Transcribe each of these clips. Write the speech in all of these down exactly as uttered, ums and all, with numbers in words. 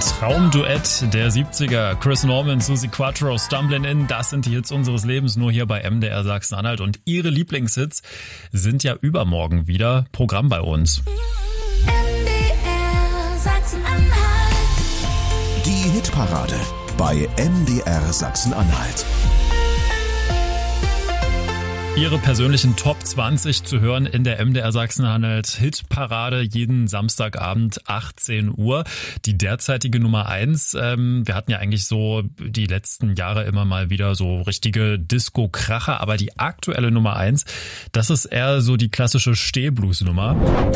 Traumduett der siebziger. Chris Norman, Suzi Quatro, Stumblin' In, das sind die Hits unseres Lebens, nur hier bei M D R Sachsen-Anhalt. Und ihre Lieblingshits sind ja übermorgen wieder Programm bei uns. M D R Sachsen-Anhalt. Die Hitparade bei M D R Sachsen-Anhalt. Ihre persönlichen Top zwanzig zu hören in der M D R Sachsen-Anhalt Hitparade jeden Samstagabend achtzehn Uhr. Die derzeitige Nummer eins. Ähm, wir hatten ja eigentlich so die letzten Jahre immer mal wieder so richtige Disco-Kracher, aber die aktuelle Nummer eins, das ist eher so die klassische Steh-Blues-Nummer.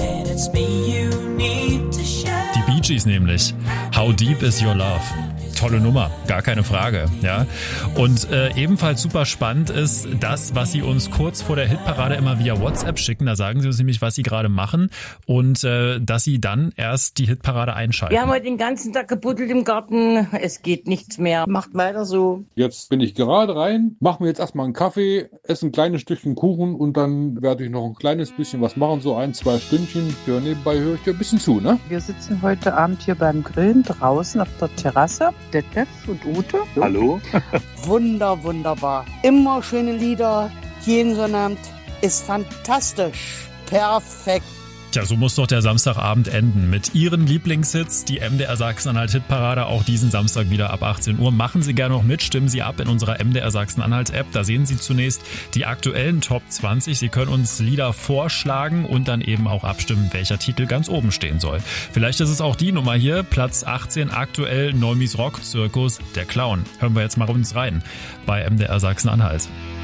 Die Bee Gees nämlich. How Deep Is Your Love? Tolle Nummer, gar keine Frage, ja. Und äh, ebenfalls super spannend ist das, was Sie uns kurz vor der Hitparade immer via WhatsApp schicken. Da sagen Sie uns nämlich, was Sie gerade machen und äh, dass Sie dann erst die Hitparade einschalten. Wir haben heute den ganzen Tag gebuddelt im Garten. Es geht nichts mehr. Macht weiter so. Jetzt bin ich gerade rein, mache mir jetzt erstmal einen Kaffee, esse ein kleines Stückchen Kuchen und dann werde ich noch ein kleines bisschen was machen, so ein, zwei Stündchen. Ja, nebenbei höre ich dir ein bisschen zu, ne? Wir sitzen heute Abend hier beim Grillen draußen auf der Terrasse. Der Detlef und Ute. Hallo. Wunder, wunderbar. Immer schöne Lieder. Jeden Sonnabend ist fantastisch. Perfekt. Tja, so muss doch der Samstagabend enden. Mit Ihren Lieblingshits, die M D R Sachsen-Anhalt Hitparade, auch diesen Samstag wieder ab achtzehn Uhr. Machen Sie gerne noch mit, stimmen Sie ab in unserer M D R Sachsen-Anhalt App. Da sehen Sie zunächst die aktuellen Top zwanzig. Sie können uns Lieder vorschlagen und dann eben auch abstimmen, welcher Titel ganz oben stehen soll. Vielleicht ist es auch die Nummer hier, Platz achtzehn, aktuell Neumis Rock Zirkus, der Clown. Hören wir jetzt mal uns rein bei M D R Sachsen-Anhalt.